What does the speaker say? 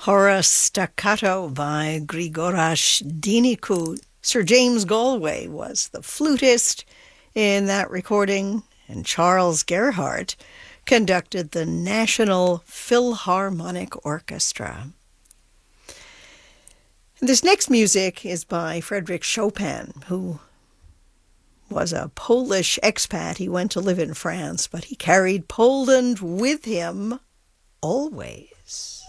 Horace Staccato by Grigoras Dinicu. Sir James Galway was the flutist in that recording, and Charles Gerhardt conducted the National Philharmonic Orchestra. And this next music is by Frédéric Chopin, who was a Polish expat. He went to live in France, but he carried Poland with him always.